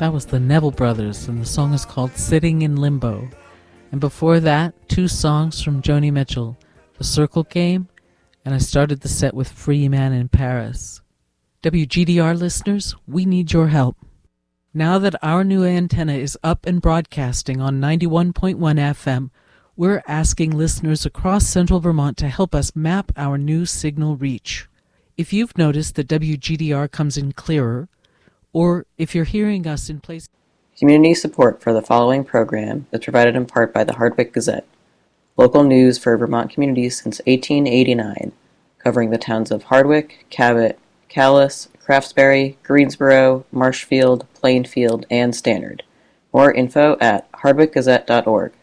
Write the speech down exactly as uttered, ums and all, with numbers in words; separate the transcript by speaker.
Speaker 1: That was the Neville Brothers, and the song is called Sitting in Limbo. And before that, two songs from Joni Mitchell, The Circle Game, and I started the set with Free Man in Paris. W G D R listeners, we need your help. Now that our new antenna is up and broadcasting on ninety-one point one F M, we're asking listeners across central Vermont to help us map our new signal reach. If you've noticed that W G D R comes in clearer, or if you're hearing us in places...
Speaker 2: Community support for the following program is provided in part by the Hardwick Gazette, local news for Vermont communities since eighteen eighty-nine, covering the towns of Hardwick, Cabot, Calais, Craftsbury, Greensboro, Marshfield, Plainfield, and Stannard. More info at hardwick gazette dot org.